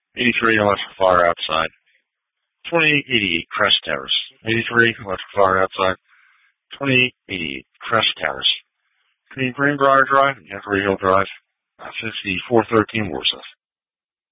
83, electric fire outside. 2888, Crest Towers. 83, electric fire outside. 2888, Crest Towers. Between Greenbrier Drive and Hickory Hill Drive, 5413 Warsaw.